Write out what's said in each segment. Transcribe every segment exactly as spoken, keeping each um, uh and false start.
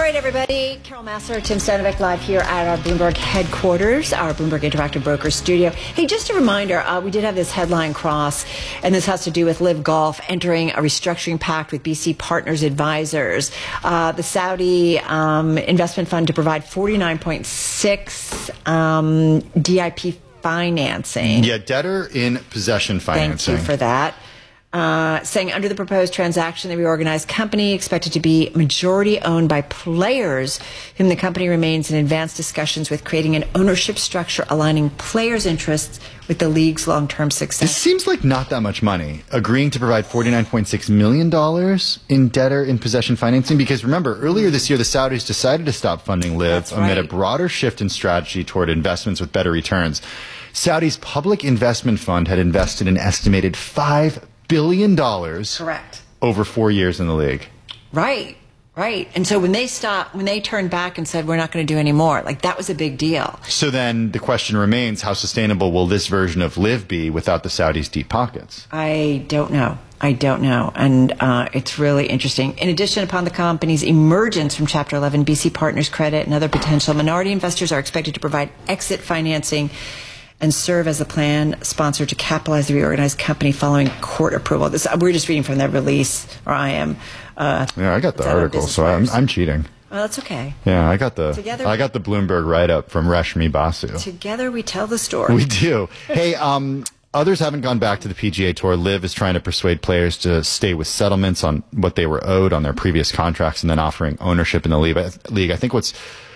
right, everybody. Carol Massar, Tim Stanovic, live here at our Bloomberg headquarters, our Bloomberg Interactive Brokers studio. Hey, just a reminder, uh, we did have this headline cross, and this has to do with Live Golf entering a restructuring pact with B C Partners Advisors, uh, the Saudi um, investment fund, to provide forty-nine point six um, D I P financing. Yeah, debtor in possession financing. Thank you for that. Uh, saying under the proposed transaction, the reorganized company expected to be majority owned by players whom the company remains in advanced discussions with, creating an ownership structure aligning players' interests with the league's long-term success. It seems like not that much money, agreeing to provide forty-nine point six million dollars in debtor in possession financing, because remember, earlier this year, the Saudis decided to stop funding Live That's amid right. a broader shift in strategy toward investments with better returns. Saudi's public investment fund had invested an estimated five billion dollars Correct. over four years in the league. Right, right. And so when they stopped, when they turned back and said, we're not going to do any more, like that was a big deal. So then the question remains, how sustainable will this version of Live be without the Saudis' deep pockets? I don't know. I don't know. And uh, it's really interesting. In addition, upon the company's emergence from Chapter eleven, B C Partners Credit and other potential minority investors are expected to provide exit financing and serve as the plan sponsor to capitalize the reorganized company following court approval. This, we're just reading from that release, or I am. Uh, Yeah, I got the article, so I'm, I'm cheating. Well, that's okay. Yeah, I got the Together I got the Bloomberg write-up from Rashmi Basu. Together we tell the story. We do. Hey, um, others haven't gone back to the P G A Tour. Liv is trying to persuade players to stay with settlements on what they were owed on their previous contracts and then offering ownership in the league. I think what's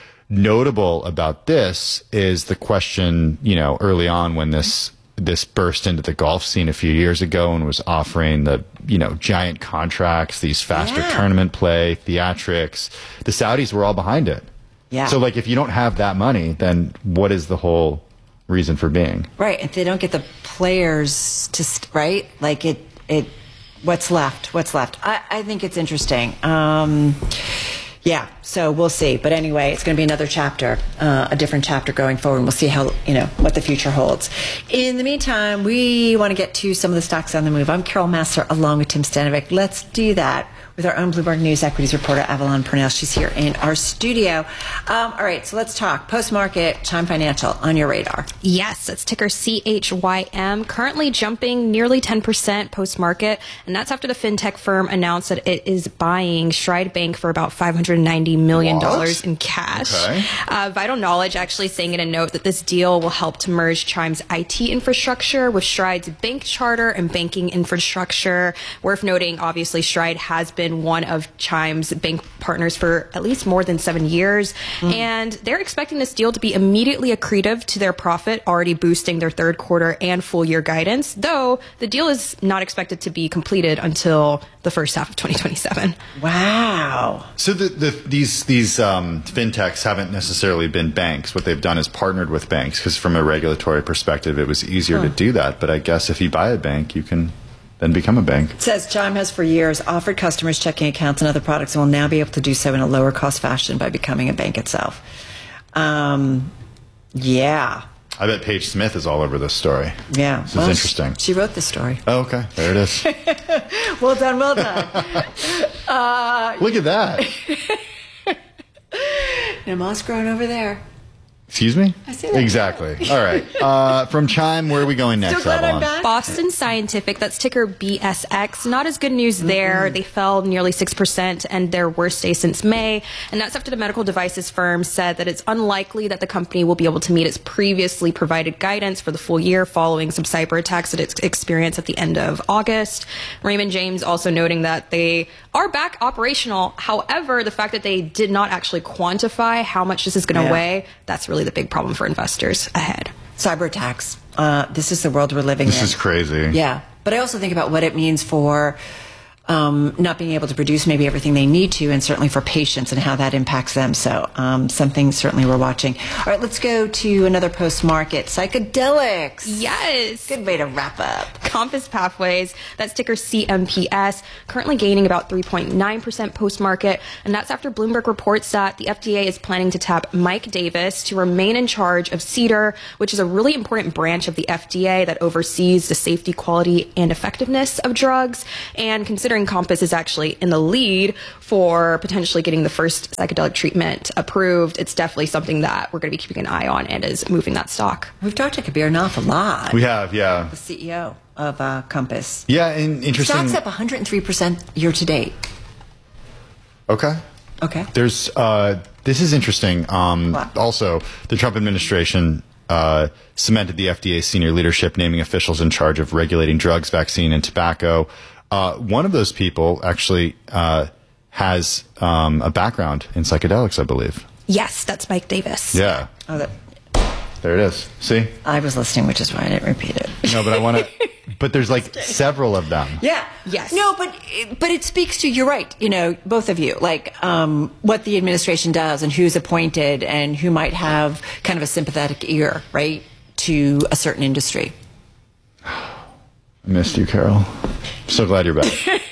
notable about this is the question, you know, early on when this this burst into the golf scene a few years ago and was offering the, you know, giant contracts, these faster Yeah. tournament play, theatrics. The Saudis were all behind it. Yeah. So, like, if you don't have that money, then what is the whole reason for being? Right. If they don't get the players to, st- right? Like it, it, what's left? What's left? I, I think it's interesting. Um, Yeah, so we'll see. But anyway, it's going to be another chapter, uh, a different chapter going forward. And we'll see how, you know, what the future holds. In the meantime, we want to get to some of the stocks on the move. I'm Carol Massar along with Tim Stanovic. Let's do that with our own Bloomberg News equities reporter, Avalon Purnell. She's here in our studio. Um, all right, so let's talk. Post-market, Chime Financial on your radar. Yes, that's ticker C H Y M, currently jumping nearly ten percent post-market, and that's after the fintech firm announced that it is buying Stride Bank for about five hundred ninety million dollars What? in cash. Okay. Uh, Vital Knowledge actually saying in a note that this deal will help to merge Chime's I T infrastructure with Stride's bank charter and banking infrastructure. Worth noting, obviously, Stride has been one of Chime's bank partners for at least more than seven years. Mm. And they're expecting this deal to be immediately accretive to their profit, already boosting their third quarter and full year guidance, though the deal is not expected to be completed until the first half of twenty twenty-seven. Wow. So the, the, these these um, fintechs haven't necessarily been banks. What they've done is partnered with banks, because from a regulatory perspective, it was easier Huh. to do that. But I guess if you buy a bank, you can then become a bank. It says Chime has for years offered customers checking accounts and other products and will now be able to do so in a lower cost fashion by becoming a bank itself. Um, yeah. I bet Paige Smith is all over this story. Yeah. This Well, is interesting. She, she wrote this story. Oh, okay. There it is. Well done, well done. uh, Look at that. no moss growing over there. Excuse me? I see that. Exactly. All right. Uh, from Chime, where are we going next, Still glad I'm Avalon? back. Boston Scientific, that's ticker B S X. Not as good news there. Mm-hmm. They fell nearly six percent and their worst day since May. And that's after the medical devices firm said that it's unlikely that the company will be able to meet its previously provided guidance for the full year following some cyber attacks that it experienced at the end of August. Raymond James also noting that they are back operational. However, the fact that they did not actually quantify how much this is going to Yeah. weigh, that's really the big problem for investors ahead. Cyber attacks. Uh, this is the world we're living This in. is crazy. Yeah. But I also think about what it means for um, not being able to produce maybe everything they need to, and certainly for patients and how that impacts them. So um, something certainly we're watching. All right, let's go to another post-market. Psychedelics. Yes. Good way to wrap up. Compass Pathways, that's ticker C M P S, currently gaining about three point nine percent post-market, and that's after Bloomberg reports that the F D A is planning to tap Mike Davis to remain in charge of CDER, which is a really important branch of the F D A that oversees the safety, quality, and effectiveness of drugs. And considering hearing Compass is actually in the lead for potentially getting the first psychedelic treatment approved, it's definitely something that we're going to be keeping an eye on and is moving that stock. We've talked to Kabir Nath a lot. We have, yeah. The C E O of uh, Compass. Yeah, and interesting. Stock's up one hundred three percent year to date. Okay. Okay. There's, uh, this is interesting. Um, also, the Trump administration uh, cemented the F D A senior leadership, naming officials in charge of regulating drugs, vaccine, and tobacco. Uh, one of those people actually uh, has um, a background in psychedelics, I believe. Yes, that's Mike Davis. Yeah. Oh, that, There it is. See? I was listening, which is why I didn't repeat it. No, but I want to. But there's like several of them. Yeah. Yes. No, but but it speaks to, you're right, you know, both of you, like um, what the administration does and who's appointed and who might have kind of a sympathetic ear, right, to a certain industry. I missed you, Carol. I'm so glad you're back.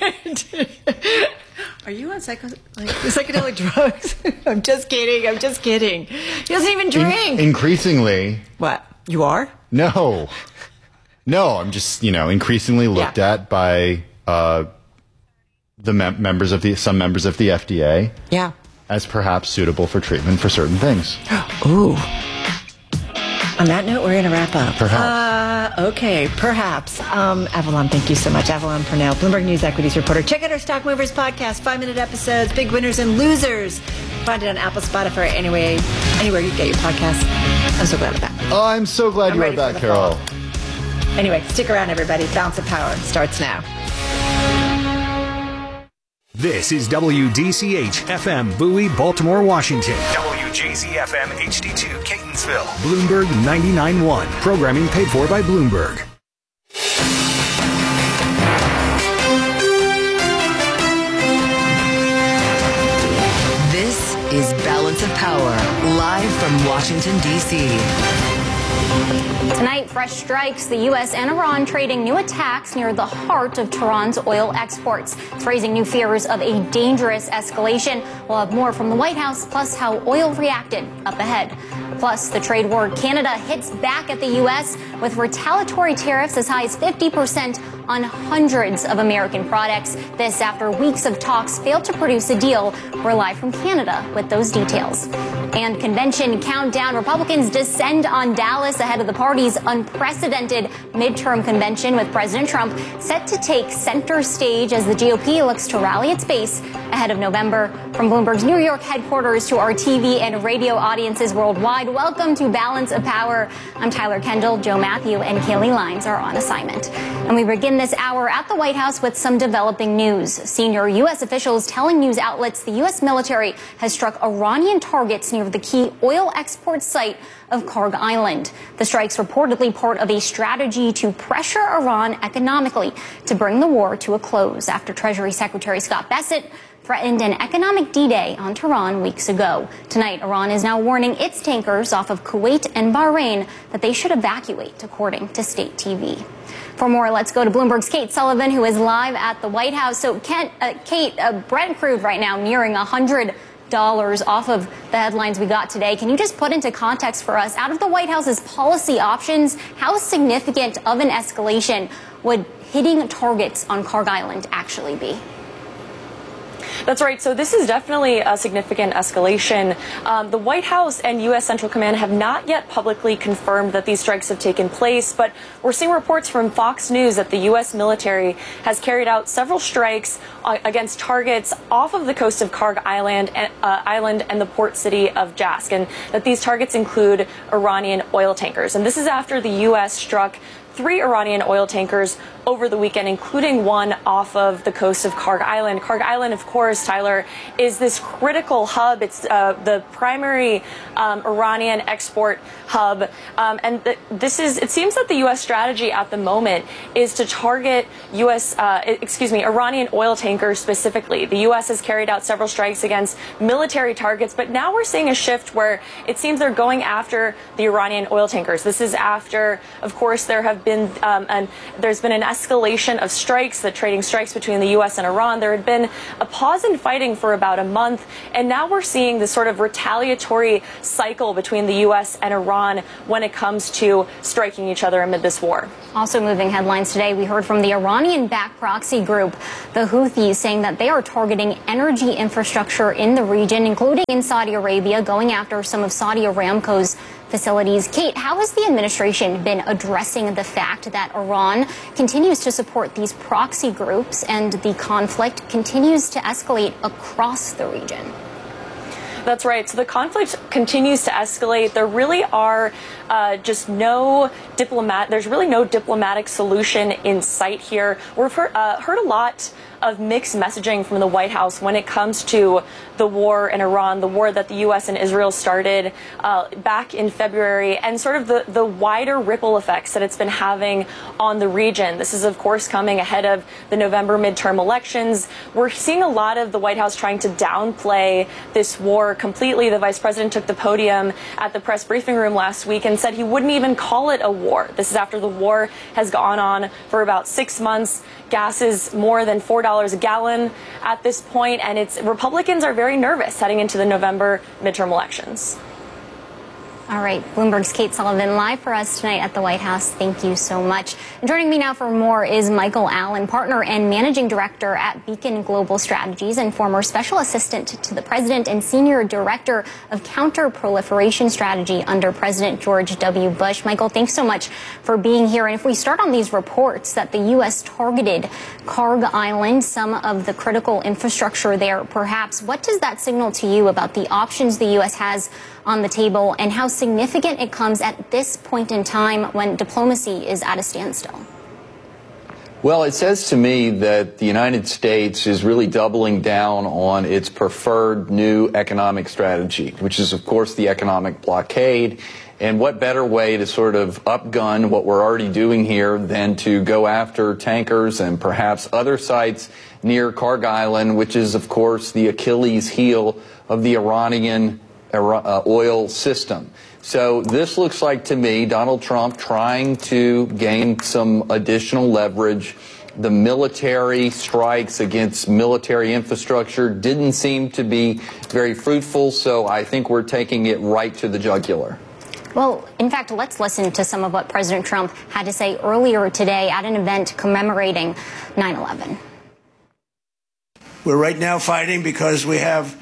Are you on psycho, like, psychedelic drugs? I'm just kidding. I'm just kidding. He doesn't even drink. In- increasingly. What? You are? No. No, I'm just, you know, increasingly looked Yeah. at by uh, the mem- members of the some members of the F D A Yeah. as perhaps suitable for treatment for certain things. Ooh. On that note, we're going to wrap up. Perhaps. Uh, okay, perhaps. Um, Avalon, thank you so much. Avalon Purnell, Bloomberg News Equities reporter. Check out our Stock Movers podcast, five-minute episodes, big winners and losers. Find it on Apple, Spotify, anyway, anywhere you get your podcasts. I'm so glad I'm back. Oh, I'm so glad I'm you are ready for back, the Carol. fall. Anyway, stick around, everybody. Balance of Power starts now. This is W D C H F M Bowie, Baltimore, Washington. W J Z F M H D two Catonsville. Bloomberg ninety-nine point one. Programming paid for by Bloomberg. This is Balance of Power, live from Washington, D C Tonight, fresh strikes. The U S and Iran trading new attacks near the heart of Tehran's oil exports. It's raising new fears of a dangerous escalation. We'll have more from the White House, plus how oil reacted up ahead. Plus, the trade war, Canada hits back at the U S with retaliatory tariffs as high as fifty percent on hundreds of American products. This after weeks of talks failed to produce a deal. We're live from Canada with those details. And convention countdown. Republicans descend on Dallas ahead of the party's unprecedented midterm convention, with President Trump set to take center stage as the G O P looks to rally its base ahead of November. From Bloomberg's New York headquarters to our T V and radio audiences worldwide, welcome to Balance of Power. I'm Tyler Kendall. Joe Matthew and Kaylee Lines are on assignment. And we begin this hour at the White House with some developing news. Senior U S officials telling news outlets the U S military has struck Iranian targets near the key oil export site of Karg Island. The strike's reportedly part of a strategy to pressure Iran economically to bring the war to a close after Treasury Secretary Scott Bessent threatened an economic D-Day on Tehran weeks ago. Tonight, Iran is now warning its tankers off of Kuwait and Bahrain that they should evacuate, according to state T V. For more, let's go to Bloomberg's Kate Sullivan, who is live at the White House. So, Kent, uh, Kate, uh, Brent crude right now nearing one hundred dollars off of the headlines we got today. Can you just put into context for us, out of the White House's policy options, how significant of an escalation would hitting targets on Karg Island actually be? That's right. So this is definitely a significant escalation. Um, the White House and U S Central Command have not yet publicly confirmed that these strikes have taken place, but we're seeing reports from Fox News that the U S military has carried out several strikes uh, against targets off of the coast of Karg Island, uh, Island and the port city of Jask, and that these targets include Iranian oil tankers. And this is after the U S struck three Iranian oil tankers over the weekend, including one off of the coast of Karg Island. Karg Island, of course, Tyler, is this critical hub. It's uh, the primary um, Iranian export hub. Um, and th- this is, it seems that the U S strategy at the moment is to target U S, uh, excuse me, Iranian oil tankers specifically. The U S has carried out several strikes against military targets, but now we're seeing a shift where it seems they're going after the Iranian oil tankers. This is after, of course, there have been um, and there's been an escalation of strikes, the trading strikes between the U S and Iran. There had been a pause in fighting for about a month, and now we're seeing this sort of retaliatory cycle between the U S and Iran when it comes to striking each other amid this war. Also moving headlines today, we heard from the Iranian-backed proxy group, the Houthis, saying that they are targeting energy infrastructure in the region, including in Saudi Arabia, going after some of Saudi Aramco's facilities. Kate, how has the administration been addressing the fact that Iran continues to support these proxy groups and the conflict continues to escalate across the region? That's right. So the conflict continues to escalate. There really are uh, just no diplomat. There's really no diplomatic solution in sight here. We've heard, uh, heard a lot of mixed messaging from the White House when it comes to the war in Iran, the war that the U S and Israel started uh, back in February, and sort of the, the wider ripple effects that it's been having on the region. This is, of course, coming ahead of the November midterm elections. We're seeing a lot of the White House trying to downplay this war completely. The vice president took the podium at the press briefing room last week and said he wouldn't even call it a war. This is after the war has gone on for about six months. Gas is more than four dollars a gallon at this point, and it's Republicans are very nervous heading into the November midterm elections. All right, Bloomberg's Kate Sullivan live for us tonight at the White House. Thank you so much. And joining me now for more is Michael Allen, partner and managing director at Beacon Global Strategies and former special assistant to the president and senior director of counter-proliferation strategy under President George W. Bush. Michael, thanks so much for being here. And if we start on these reports that the U S targeted Karg Island, some of the critical infrastructure there, perhaps, what does that signal to you about the options the U S has on the table and how significant it comes at this point in time when diplomacy is at a standstill? Well, it says to me that the United States is really doubling down on its preferred new economic strategy, which is, of course, the economic blockade. And what better way to sort of upgun what we're already doing here than to go after tankers and perhaps other sites near Karg Island, which is, of course, the Achilles heel of the Iranian Uh, oil system. So this looks like to me Donald Trump trying to gain some additional leverage. The military strikes against military infrastructure didn't seem to be very fruitful, so I think we're taking it right to the jugular. Well, in fact, let's listen to some of what President Trump had to say earlier today at an event commemorating nine eleven. We're right now fighting because we have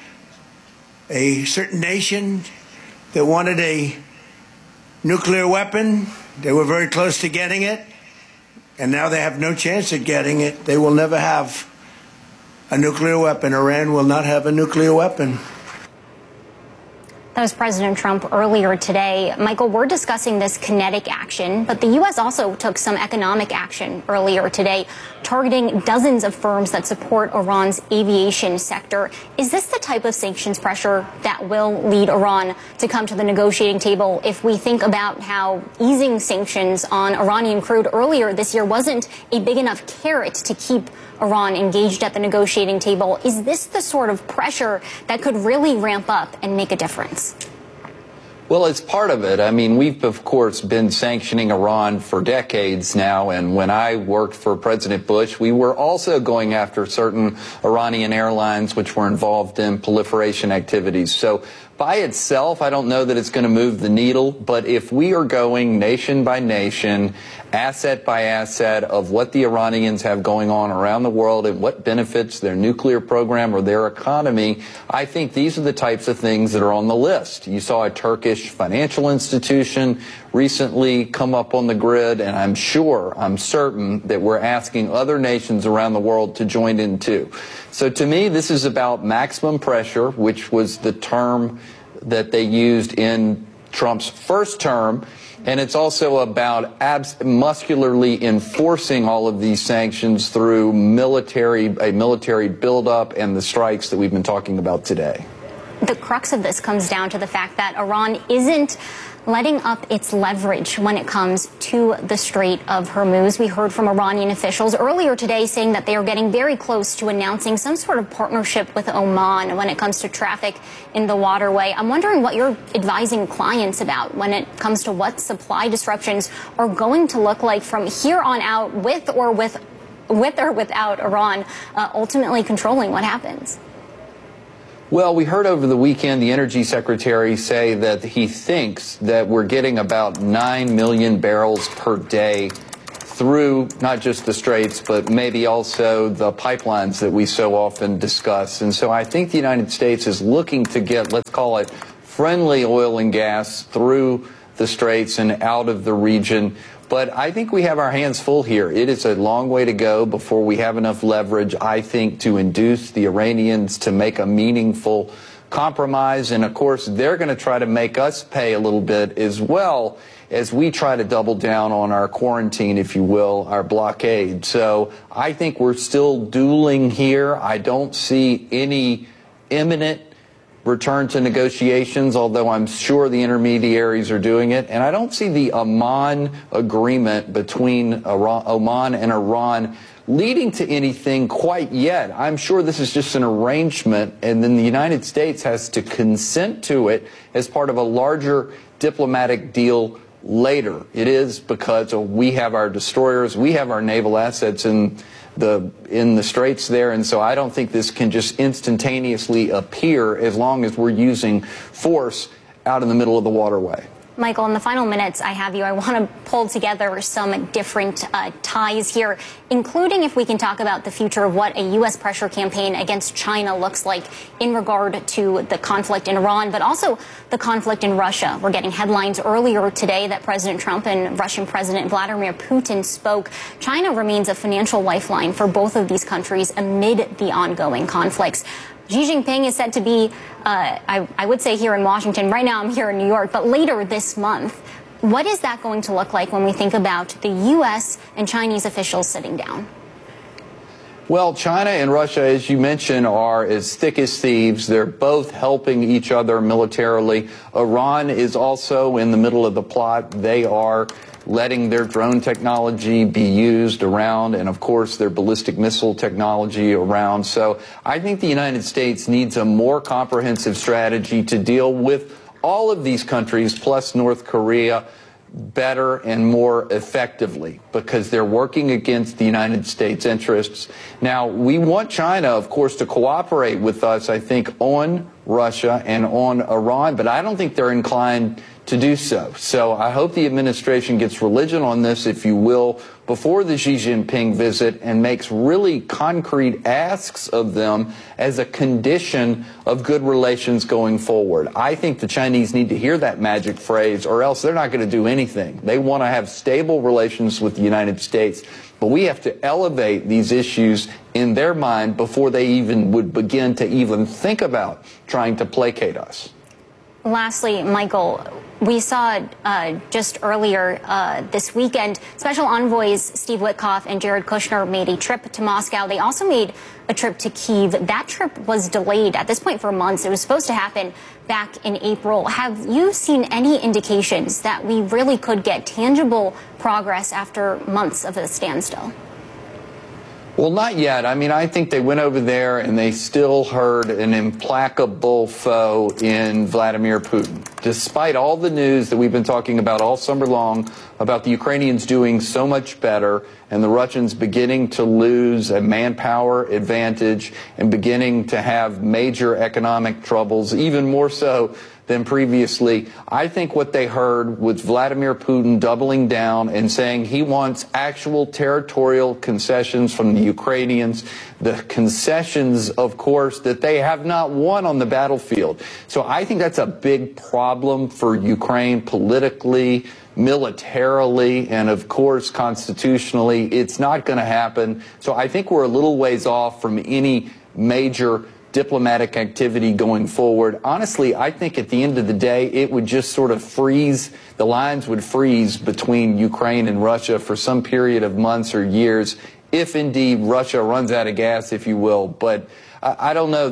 a certain nation that wanted a nuclear weapon. They were very close to getting it, and now they have no chance at getting it. They will never have a nuclear weapon. Iran will not have a nuclear weapon. That was President Trump earlier today. Michael, we're discussing this kinetic action, but the U S also took some economic action earlier today, targeting dozens of firms that support Iran's aviation sector. Is this the type of sanctions pressure that will lead Iran to come to the negotiating table if we think about how easing sanctions on Iranian crude earlier this year wasn't a big enough carrot to keep Iran engaged at the negotiating table? Is this the sort of pressure that could really ramp up and make a difference? Well, it's part of it. I mean, we've, of course, been sanctioning Iran for decades now, and when I worked for President Bush, we were also going after certain Iranian airlines which were involved in proliferation activities. So by itself, I don't know that it's going to move the needle, but if we are going nation by nation, asset by asset of what the Iranians have going on around the world and what benefits their nuclear program or their economy, I think these are the types of things that are on the list. You saw a Turkish financial institution recently come up on the grid, and I'm sure, I'm certain that we're asking other nations around the world to join in too. So to me, this is about maximum pressure, which was the term that they used in Trump's first term. And it's also about abs- muscularly enforcing all of these sanctions through military, a military buildup and the strikes that we've been talking about today. The crux of this comes down to the fact that Iran isn't letting up its leverage when it comes to the Strait of Hormuz. We heard from Iranian officials earlier today saying that they are getting very close to announcing some sort of partnership with Oman when it comes to traffic in the waterway. I'm wondering what you're advising clients about when it comes to what supply disruptions are going to look like from here on out, with or with, with or without Iran uh, ultimately controlling what happens. Well, we heard over the weekend the Energy Secretary say that he thinks that we're getting about nine million barrels per day through not just the straits, but maybe also the pipelines that we so often discuss. And so I think the United States is looking to get, let's call it, friendly oil and gas through the straits and out of the region. But I think we have our hands full here. It is a long way to go before we have enough leverage, I think, to induce the Iranians to make a meaningful compromise. And, of course, they're going to try to make us pay a little bit as well as we try to double down on our quarantine, if you will, our blockade. So I think we're still dueling here. I don't see any imminent return to negotiations, although I'm sure the intermediaries are doing it. And I don't see the Oman agreement between Iran, Oman and Iran leading to anything quite yet. I'm sure this is just an arrangement, and then the United States has to consent to it as part of a larger diplomatic deal later. It is because we have our destroyers, we have our naval assets in the in the straits there, and so I don't think this can just instantaneously appear as long as we're using force out in the middle of the waterway. Michael, in the final minutes I have you, I want to pull together some different uh, ties here, including if we can talk about the future of what a U S pressure campaign against China looks like in regard to the conflict in Iran, but also the conflict in Russia. We're getting headlines earlier today that President Trump and Russian President Vladimir Putin spoke. China remains a financial lifeline for both of these countries amid the ongoing conflicts. Xi Jinping is said to be, uh, I, I would say here in Washington. Right now I'm here in New York, but later this month. What is that going to look like when we think about the U S and Chinese officials sitting down? Well, China and Russia, as you mentioned, are as thick as thieves. They're both helping each other militarily. Iran is also in the middle of the plot. They are letting their drone technology be used around, and of course their ballistic missile technology around. So I think the United States needs a more comprehensive strategy to deal with all of these countries, plus North Korea, better and more effectively, because they're working against the United States interests. Now, we want China, of course, to cooperate with us, I think, on Russia and on Iran, but I don't think they're inclined to do so. So I hope the administration gets religion on this, if you will, before the Xi Jinping visit and makes really concrete asks of them as a condition of good relations going forward. I think the Chinese need to hear that magic phrase, or else they're not going to do anything. They want to have stable relations with the United States, but we have to elevate these issues in their mind before they even would begin to even think about trying to placate us. Lastly, Michael, we saw uh, just earlier uh, this weekend, Special Envoys Steve Witkoff and Jared Kushner made a trip to Moscow. They also made a trip to Kyiv. That trip was delayed at this point for months. It was supposed to happen back in April. Have you seen any indications that we really could get tangible progress after months of a standstill? Well, not yet. I mean, I think they went over there and they still heard an implacable foe in Vladimir Putin. Despite all the news that we've been talking about all summer long about the Ukrainians doing so much better and the Russians beginning to lose a manpower advantage and beginning to have major economic troubles, even more so than previously, I think what they heard was Vladimir Putin doubling down and saying he wants actual territorial concessions from the Ukrainians, the concessions, of course, that they have not won on the battlefield. So I think that's a big problem for Ukraine politically, militarily, and of course constitutionally. It's not going to happen. So I think we're a little ways off from any major diplomatic activity going forward. Honestly, I think at the end of the day, it would just sort of freeze, the lines would freeze between Ukraine and Russia for some period of months or years, if indeed Russia runs out of gas, if you will. But I, I don't know that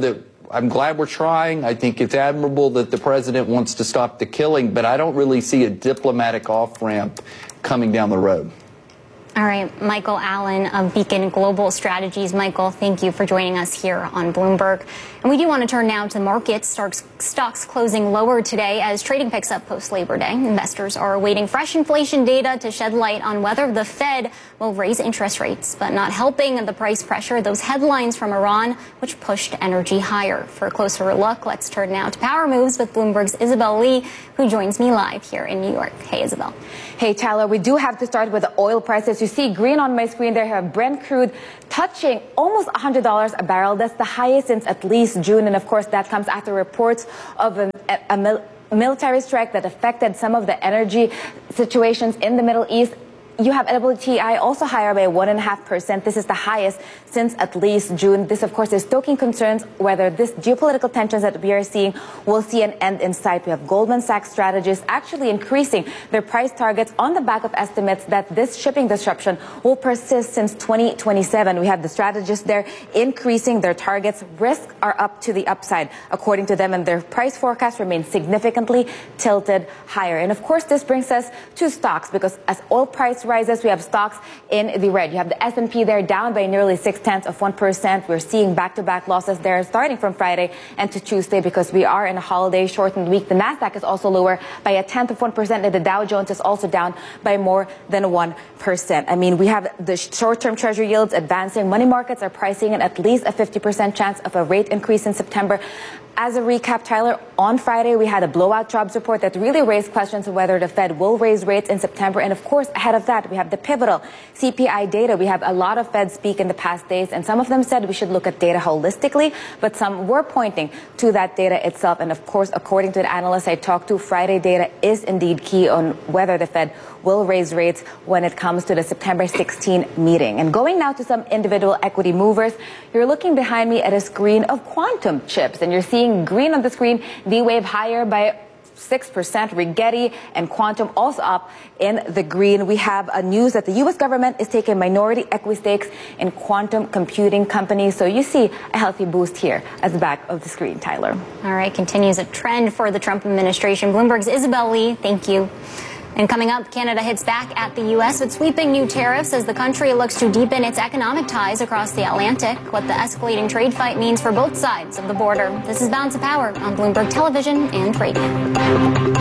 I'm glad we're trying. I think it's admirable that the president wants to stop the killing, but I don't really see a diplomatic off-ramp coming down the road. All right, Michael Allen of Beacon Global Strategies. Michael, thank you for joining us here on Bloomberg. And we do want to turn now to markets. Stocks, stocks closing lower today as trading picks up post-Labor Day. Investors are awaiting fresh inflation data to shed light on whether the Fed will raise interest rates, but not helping the price pressure. Those headlines from Iran, which pushed energy higher. For a closer look, let's turn now to Power Moves with Bloomberg's Isabel Lee, who joins me live here in New York. Hey, Isabel. Hey, Tyler, we do have to start with the oil prices. You see green on my screen there, have Brent crude touching almost one hundred dollars a barrel. That's the highest since at least June. And of course, that comes after reports of a, a, a mil- military strike that affected some of the energy situations in the Middle East. You have W T I also higher by one and a half percent. This is the highest since at least June. This, of course, is stoking concerns whether this geopolitical tensions that we are seeing will see an end in sight. We have Goldman Sachs strategists actually increasing their price targets on the back of estimates that this shipping disruption will persist since twenty twenty-seven. We have the strategists there increasing their targets. Risks are up to the upside, according to them, and their price forecast remains significantly tilted higher. And of course, this brings us to stocks, because as oil price rises, we have stocks in the red. You have the S and P there down by nearly six tenths of one percent. We're seeing back-to-back losses there starting from Friday and to Tuesday because we are in a holiday shortened week. The Nasdaq is also lower by a tenth of one percent, and the Dow Jones is also down by more than one percent. I mean, we have the short-term treasury yields advancing. Money markets are pricing in at least a fifty percent chance of a rate increase in September. As a recap, Tyler, on Friday, we had a blowout jobs report that really raised questions of whether the Fed will raise rates in September. And of course, ahead of that, we have the pivotal C P I data. We have a lot of Fed speak in the past days, and some of them said we should look at data holistically, but some were pointing to that data itself. And of course, according to the analysts I talked to, Friday data is indeed key on whether the Fed will raise rates when it comes to the September sixteenth meeting. And going now to some individual equity movers, you're looking behind me at a screen of quantum chips, and you're seeing green on the screen, D-Wave higher by six percent, Rigetti and Quantum also up in the green. We have a news that the U S government is taking minority equity stakes in quantum computing companies. So you see a healthy boost here at the back of the screen, Tyler. All right, continues a trend for the Trump administration. Bloomberg's Isabel Lee, thank you. And coming up, Canada hits back at the U S with sweeping new tariffs as the country looks to deepen its economic ties across the Atlantic. What the escalating trade fight means for both sides of the border. This is Balance of Power on Bloomberg Television and Radio.